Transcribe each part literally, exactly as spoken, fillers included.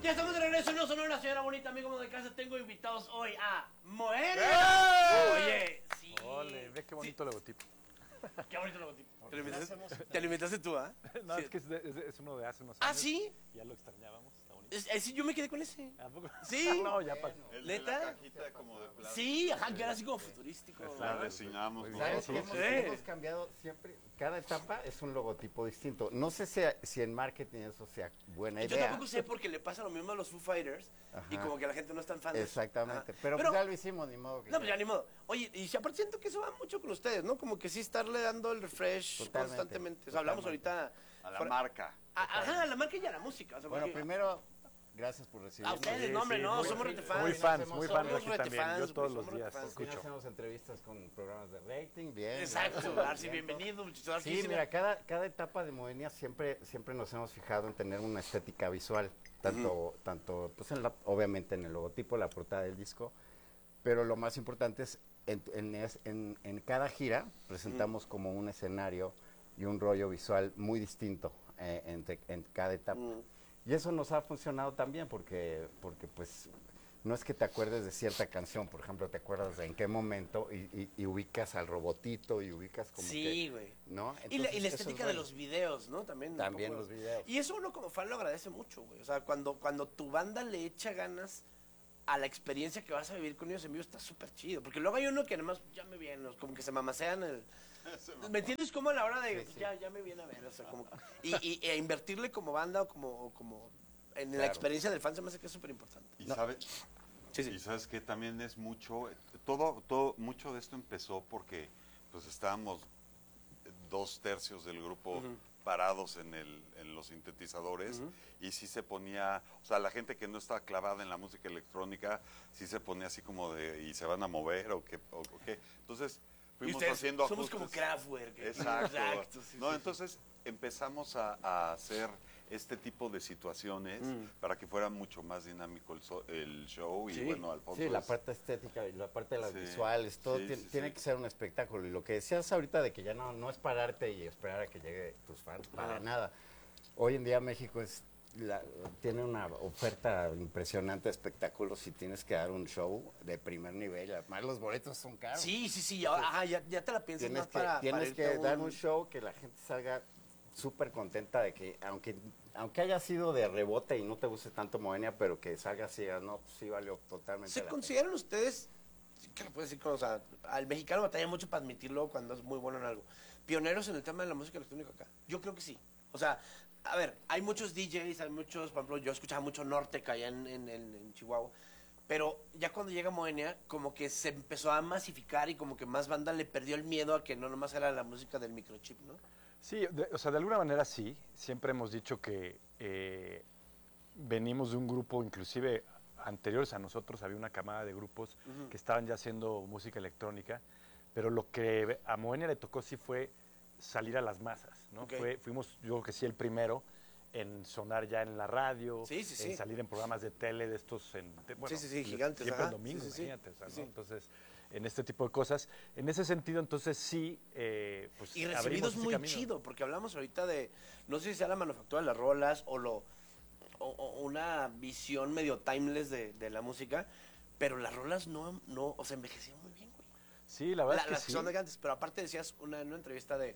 Ya estamos de regreso en No Sonora, señora bonita, amigo de casa. Tengo invitados hoy a Moenia. ¡Eh! Oye, sí. Ole, ve qué bonito sí. logotipo. Qué bonito logotipo. ¿Te lo inventaste, ¿Te lo inventaste tú, ah? ¿eh? No, Sí. es que es, de, es, de, es uno de hace unos años. ¿Ah, sí? Ya lo extrañábamos, está bonito. Es, es, yo me quedé con ese. ¿A poco? Sí. No, ya pasó. El de ¿Neta? la cajita como de plástico. Sí, ajá, que era así como futurístico. La resignamos ¿Sabes que nosotros. hemos, Sí. hemos cambiado siempre? Cada etapa es un logotipo distinto. No sé si, si en marketing eso sea buena Yo idea. tampoco sé porque le pasa lo mismo a los Foo Fighters. Ajá. Y como que la gente no es tan fan de eso. Exactamente. Ajá. Pero, pues ya lo hicimos, ni modo que No, pues ya ni modo. Oye, y si aparte siento que eso va mucho con ustedes, ¿no? Como que sí estarle dando el refresh Totalmente, constantemente. O sea, hablamos totalmente. ahorita... A la fuera- marca. A- Ajá, a la marca y a la música. O sea, Bueno, porque- primero, gracias por recibirnos. A ustedes, Sí, no, hombre, sí, no, muy- somos retefans. Muy fans, Somos- muy somos fans aquí también. retefans, Yo todos somos los días retefans. Escucho. escucho. Hacemos entrevistas con programas de rating, bien. Exacto, bien, Arci, bien, bienvenido. muchachos, Sí, Arquísima. mira, cada, cada etapa de Moenia siempre, siempre nos hemos fijado en tener una estética visual, tanto, tanto pues en la, obviamente en el logotipo, la portada del disco, pero lo más importante es en, en, es- en, en cada gira presentamos como un escenario y un rollo visual muy distinto eh, entre, en cada etapa. Mm. Y eso nos ha funcionado también porque, porque pues no es que te acuerdes de cierta canción, por ejemplo, te acuerdas de en qué momento y, y- y ubicas al robotito y ubicas como Sí, que, güey. ¿no? Y la, y la Entonces, eso es estética de bueno. los videos, ¿no? También. un También poco- los videos. Y eso uno como fan lo agradece mucho, güey. O sea, cuando, cuando tu banda le echa ganas a la experiencia que vas a vivir con ellos en vivo, está súper chido. Porque luego hay uno que además ya me viene, como que se mamasean el... ¿Me entiendes? Como a la hora de... Sí, sí. Ya, ya me viene a ver, o sea, como... Y, y, e invertirle como banda o como... o como en la Claro. experiencia del fan se me hace que es súper importante. Y No. sabes, Sí, sí. y sabes que también es mucho, todo, todo, mucho de esto empezó porque pues estábamos dos tercios del grupo Ujú. parados en el, en los sintetizadores, Ujú. y sí se ponía, o sea, la gente que no está clavada en la música electrónica, sí se ponía así como de, y se van a mover o qué, o, o qué. Entonces Y fuimos ustedes haciendo somos ajustes. como Kraftwerk. ¿eh? Exacto. Exacto, sí, no, sí. entonces empezamos a, a hacer este tipo de situaciones Mm. para que fuera mucho más dinámico el, so- el show y Sí. bueno, Alfonso Sí, la es- parte estética y la parte de las Sí, visuales, todo sí, ti- sí, tiene sí. que ser un espectáculo. Y lo que decías ahorita de que ya no, no es pararte y esperar a que llegue tus fans, para Ajá. nada. Hoy en día México es la- tiene una oferta impresionante de espectáculos y tienes que dar un show de primer nivel. Además los boletos son caros. Sí, sí, sí, ya, ajá, ya, ya te la piensas Tienes más que, para, tienes para irte que a dar un show que la gente salga súper contenta de que, aunque aunque haya sido de rebote y no te guste tanto Moenia, pero que salga así, no, pues sí valió totalmente ¿Se la pena. consideran ustedes, qué le puedo decir? O sea, al mexicano batalla mucho para admitirlo cuando es muy bueno en algo, pioneros en el tema de la música electrónica acá? Yo creo que sí. O sea, a ver, hay muchos D Js, hay muchos, por ejemplo, yo escuchaba mucho Norteca allá en, en, en- en Chihuahua, pero ya cuando llega Moenia, como que se empezó a masificar y como que más banda le perdió el miedo a que no nomás era la música del microchip, ¿no? Sí, de- o sea, de alguna manera sí. Siempre hemos dicho que eh, venimos de un grupo, inclusive anteriores a nosotros, había una camada de grupos Ujú. que estaban ya haciendo música electrónica, pero lo que a Moenia le tocó sí fue salir a las masas, ¿no? Ok. Fue, fuimos, yo creo que sí, el primero en sonar ya en la radio, Sí, sí, en sí. salir en programas de tele de estos, en, de- bueno, Sí, sí, sí, gigantes, siempre ajá. en domingo, Sí, sí, sí. imagínate, o sea, Sí, ¿no? sí. Entonces, en este tipo de cosas, en ese sentido, entonces sí, eh, pues Y abrimos recibidos ese muy camino. chido, porque hablamos ahorita de, no sé si sea la manufactura de las rolas o lo o, o una visión medio timeless de, de la música, pero las rolas no, no, o sea, envejecieron muy bien, güey. Sí, la verdad La- es que las sí. que son de antes, pero aparte decías una, en una entrevista de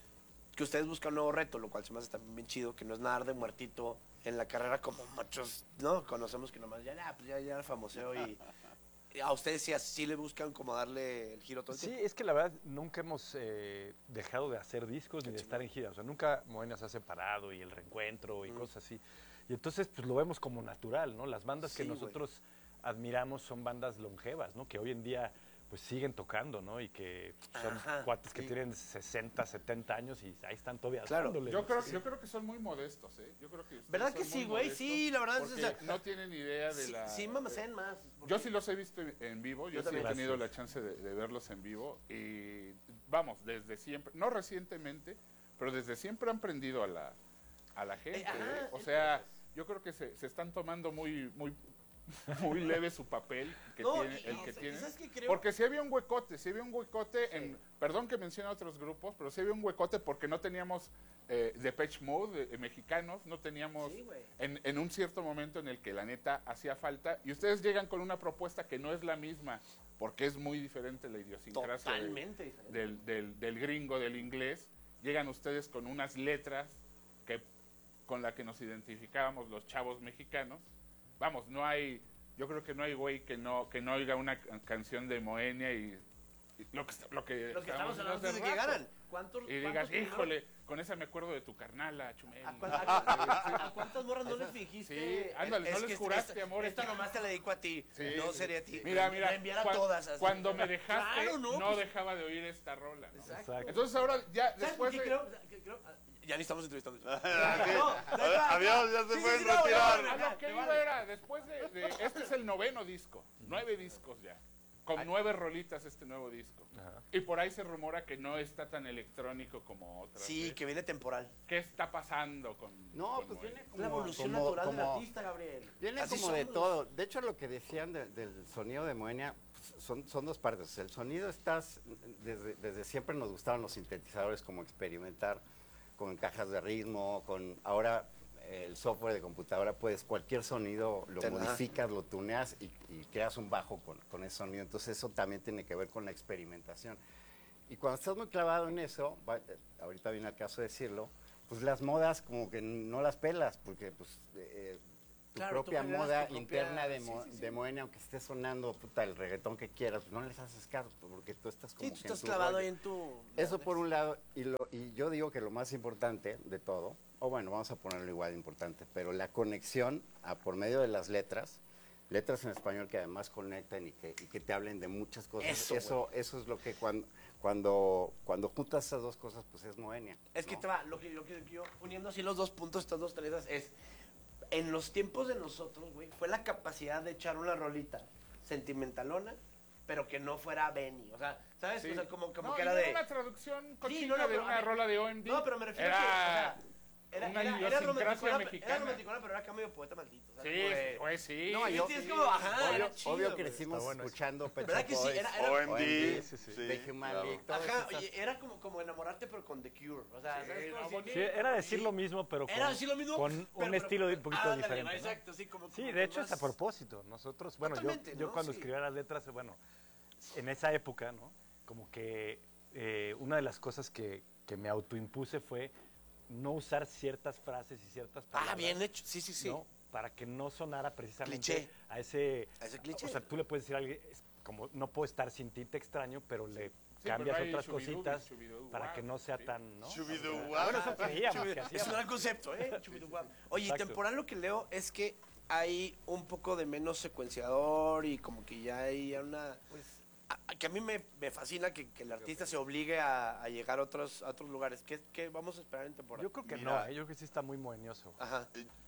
que ustedes buscan un nuevo reto, lo cual se me hace también bien chido, que no es nada de muertito en la carrera como muchos, ¿no? Conocemos que nomás ya, ya, pues ya, ya famoseo y, y a ustedes sí, sí le buscan como darle el giro todo el Sí, tiempo. es que la verdad nunca hemos eh, dejado de hacer discos ni de estar en gira. O sea, nunca Moenia se ha separado y el reencuentro y Mm. cosas así. Y entonces, pues lo vemos como natural, ¿no? Las bandas que Sí, güey. nosotros admiramos son bandas longevas, ¿no? Que hoy en día pues siguen tocando, ¿no? Y que son Ajá, cuates que sí. tienen sesenta, setenta años y ahí están todavía Claro. dándole, Yo ¿no? creo, yo creo que son muy modestos, ¿eh? Yo creo que ustedes ¿Verdad son que sí, muy güey? modestos Sí, la verdad es- porque o sea, no tienen idea de Sí, la... sí mamasean más. Yo porque- sí los he visto en vivo, yo, Yo sí también. he tenido Gracias. la chance de, de verlos en vivo y vamos, desde siempre, no recientemente, pero desde siempre han prendido a la, a la gente. Eh, ajá, ¿eh? O es- sea, yo creo que se, se están tomando muy, muy, muy leve su papel que No, tiene, y- el y- que tiene. ¿sabes qué creo? Porque si había un huecote, si había un huecote en, perdón que mencione a otros grupos, pero si había un huecote porque no teníamos eh, Depeche Mode eh, mexicanos, no teníamos Sí, güey. en, en un cierto momento en el que la neta hacía falta, y ustedes llegan con una propuesta que no es la misma, porque es muy diferente la idiosincrasia de- Totalmente diferente. del, del, del gringo, del inglés. Llegan ustedes con unas letras que con la que nos identificábamos los chavos mexicanos. Vamos, no hay, yo creo que no hay güey que no que no oiga una can- canción de Moenia y, y lo que lo que, Lo que estamos hablando hablando hace antes de que rato. llegaran. ¿Cuántos, Y digas, cuántos primeros- híjole, con esa me acuerdo de tu carnala, Chumel. ¿A, cuán- a- a- a cuántas morras no les fingiste? Sí, ándale, no Es les que juraste esta, amor. Esta nomás te la dedico a ti, Sí, no sí. sería a ti. Mira, Me- mira, me enviara cuan- todas así. cuando me dejaste, Claro, no, no, pues- dejaba de oír esta rola. ¿no? Exacto. Exacto. Entonces ahora ya ¿Sabes por después qué de... creo? Que creo- Ya ni estamos entrevistando. Adiós, ya se pueden no, retirar. no, no, A lo que te iba vale. era, después de, de- este es el noveno disco, nueve discos ya, con nueve rolitas este nuevo disco. Ajá. Y por ahí se rumora que no está tan electrónico como otras. Sí, ¿eh? que viene temporal. ¿Qué está pasando con No, con pues Moenia? viene Es como... la evolución como- natural del como- artista, Gabriel. Viene Así como de somos. todo. De hecho, lo que decían de- del sonido de Moenia pues, son, son dos partes. El sonido estás, desde, desde siempre nos gustaban los sintetizadores, como experimentar con cajas de ritmo, con ahora el software de computadora, puedes cualquier sonido lo Te da. modificas, lo tuneas y, y creas un bajo con, con ese sonido. Entonces eso también tiene que ver con la experimentación. Y cuando estás muy clavado en eso, va- eh, ahorita viene el caso de decirlo, pues las modas como que no las pelas, porque pues eh, tu Claro, tú propia generas moda tu propia- interna de, sí, mo- sí, sí. de Moenia, aunque esté sonando puta, el reggaetón que quieras, pues no les haces caso, porque tú estás como Sí, tú que en estás tu clavado rollo. ahí en tu... Eso por un lado, y, lo, y yo digo que lo más importante de todo, o bueno, vamos a ponerlo igual de importante, pero la conexión a, por medio de las letras, letras en español que además conecten y que, y que te hablen de muchas cosas. Eso, Eso, eso es lo que cuando, cuando, cuando juntas esas dos cosas, pues es Moenia. Es que ¿no? te va, lo que, lo que yo, uniendo así los dos puntos, estas dos tareas, es, en los tiempos de nosotros, güey, fue la capacidad de echar una rolita sentimentalona, pero que no fuera Benny, o sea, ¿sabes? Sí. O sea, como, como No, que y era no de... una traducción cochina Sí, no, no, de pero, a una ver, rola de O M D. No, pero me refiero era a que, o sea, era, una era, era idiosincrasia romanticona, mexicana. era romanticona, pero era acá medio poeta maldito, o sea, Sí, como de- pues sí. No, Sí, yo- sí, es como, ajá, Obvio, era chido, obvio güey. crecimos Está bueno eso. escuchando Pet ¿Verdad Shop que sí? Boys, Era- era- O M D. Sí, sí, sí. sí, The Human claro. League, todas Ajá, esas- oye, era como, como enamorarte, pero con The Cure, o sea, Sí, ¿sabes? no, Como si- bonito. Sí, era decir Sí. lo mismo, pero con, Era decir lo mismo, con pero- un pero- estilo un poquito ándale, diferente. ¿no? ¿no? Exacto, sí, como- Sí, como de hecho más- es a propósito. Nosotros, bueno, yo, Totalmente, yo ¿no? cuando Sí. escribía las letras, bueno, en esa época, ¿no? Como que eh, una de las cosas que, que me autoimpuse fue no usar ciertas frases y ciertas palabras. Ah, bien hecho, sí, sí, sí. ¿no? Para que no sonara precisamente Cliché. a ese... A ese cliché. O sea, tú le puedes decir a alguien, es como no puedo estar sin ti, te extraño, pero le Sí, cambias pero hay otras shubidubis, cositas shubidubas, para que no sea sí. tan, ¿no? Shubidubas. Ah, bueno, eso creíamos Chubi- que es hacíamos. un gran concepto, ¿eh? Chubiduguap. Oye, y Exacto. temporal lo que leo es que hay un poco de menos secuenciador y como que ya hay una... a- a- que a mí me, me fascina que, que el artista se obligue a, a llegar a otros, a otros lugares. ¿Qué, qué vamos a esperar en temporada? Yo creo que Mira. no, ¿eh? Yo creo que sí está muy moñoso. Ajá.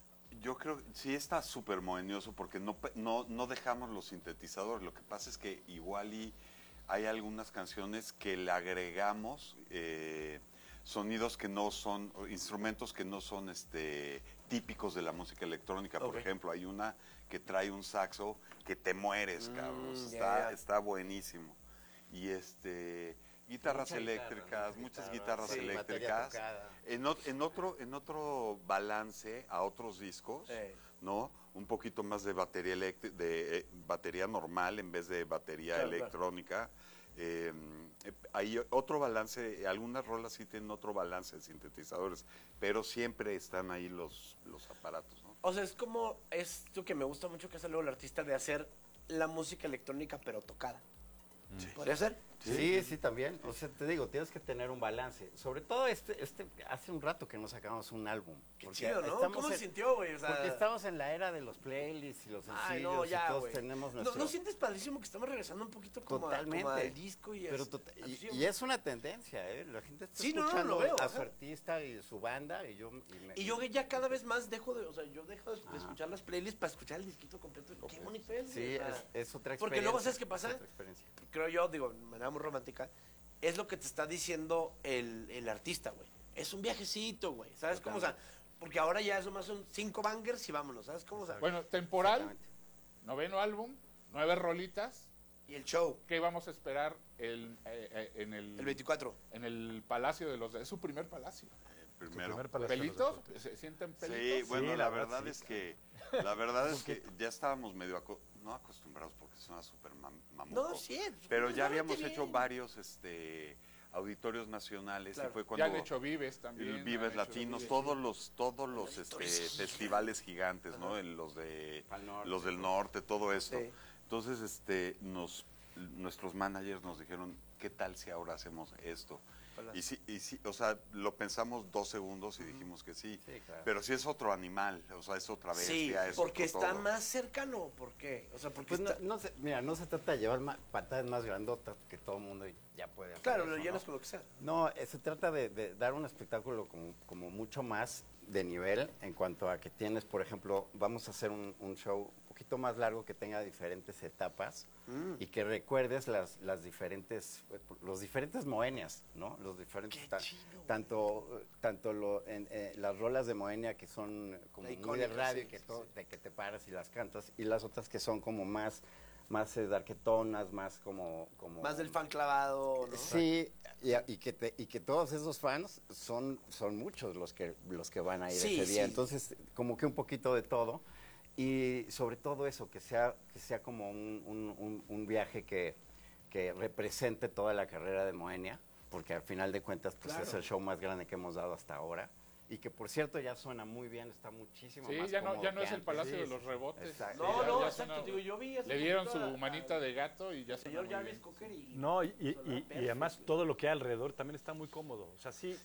Yo creo que sí está súper mohenioso porque no, pe- no, no dejamos los sintetizadores. Lo que pasa es que igual y hay algunas canciones que le agregamos eh, sonidos que no son, o instrumentos que no son este, típicos de la música electrónica. Por Ok. ejemplo, hay una que trae un saxo que te mueres, cabrón. O sea, Mm, ya, está, ya. está buenísimo. Y este guitarras Mucha guitarra, eléctricas, mucha muchas guitarra, guitarras sí, batería eléctricas. tocada. En, ot- en otro, en otro balance a otros discos, Eh. ¿no? Un poquito más de batería eléctrica, de eh, batería normal en vez de batería Claro, claro. electrónica. Eh, eh, hay otro balance, algunas rolas sí tienen otro balance de sintetizadores, pero siempre están ahí los, los aparatos, ¿no? O sea, es como esto que me gusta mucho que hace luego el artista de hacer la música electrónica pero tocada. ¿Podría ser? Sí, sí, también. O sea, te digo, tienes que tener un balance. Sobre todo este, este, hace un rato que no sacamos un álbum. Qué porque chido, ¿no? estamos ¿Cómo se en- sintió, güey? O sea, Porque estamos en la era de los playlists y los sencillos Ay, no, y ya, todos güey. tenemos ¿No, nuestro... ¿No sientes padrísimo que estamos regresando un poquito como, a- Totalmente. como al disco y, Pero es- tota- y, así, y es una tendencia, ¿eh? La gente está Sí, no, no, escuchando lo veo, a ajá. su artista y su banda y yo... Y, me- Y yo ya cada vez más dejo de, o sea, yo dejo de, de Ah. escuchar las playlists para escuchar el disquito completo. Qué bonito es, Sí, güey, o sea, es, es otra experiencia. porque luego, ¿sabes qué pasa? es otra experiencia. creo yo, digo, de manera muy romántica, es lo que te está diciendo el, el artista, güey. Es un viajecito, güey, ¿sabes cómo? O sea, porque ahora ya eso más son cinco bangers y vámonos, ¿sabes cómo? O sea, Bueno, temporal, Exactamente. noveno álbum, nueve rolitas. Y el show, ¿Qué vamos a esperar el, eh, eh, en el, el veinticuatro. en el Palacio de los... Es su primer palacio. Primero. primer palacio de los ¿Pelitos? deportes. ¿Se sienten Sí, pelitos? bueno, Sí, la, la verdad verdad, es sí. que la verdad es que ya estábamos medio aco- no acostumbrados porque suena súper mam- mamuco. No, sí. Pero ya habíamos bien. hecho varios este auditorios nacionales Claro. y fue Ya cuando han hecho Vives también. el Vives han hecho Latinos, Vives. todos los todos los este, festivales gigantes, ¿no? En los de Pal Norte, los del norte, todo esto. Sí. Entonces, este nos nuestros managers nos dijeron, ¿qué tal si ahora hacemos esto? Hola. Y sí, y sí, o sea, lo pensamos dos segundos y dijimos que sí. Sí, claro. Pero sí es otro animal, o sea, es otra bestia. Sí, es porque otro está todo. más cercano. ¿Por qué? O sea, porque Pues no, está... no se, mira, no se trata de llevar ma- patadas más grandotas que todo el mundo ya puede hacer. Claro, eso, lo ¿no? llenas con lo que sea. No, eh, se trata de, de dar un espectáculo como, como mucho más de nivel en cuanto a que tienes, por ejemplo, vamos a hacer un, un show un poquito más largo que tenga diferentes etapas Mm. y que recuerdes las, las diferentes, eh, los diferentes Moenias, ¿no? Los diferentes, Qué ta- chido, güey. tanto, eh, tanto lo, en, eh, las rolas de Moenia que son como La muy de icónica, radio, sí, que, sí, to- sí. de que te paras y las cantas, y las otras que son como más, más eh, darketonas, más como, como Más del fan clavado, ¿no? Sí, y, y que te, y que todos esos fans son, son muchos los que, los que van a ir Sí, ese día. sí. Entonces, como que un poquito de todo. Y sobre todo eso, que sea, que sea como un, un- un- un viaje que, que represente toda la carrera de Moenia, porque al final de cuentas pues, Claro. es el show más grande que hemos dado hasta ahora. Y que por cierto ya suena muy bien, está muchísimo Sí, más ya no, cómodo ya no que es el antes. Palacio Sí, de sí, los sí. Rebotes. Exacto. No, Ya- no, ya exacto. suena- Digo, yo vi hace Le dieron su poquito a- manita de gato y ya se Señor Jarvis Cocker y... No, y, y- Sonaba y- y perfecto, además güey. todo lo que hay alrededor también está muy cómodo. O sea, sí,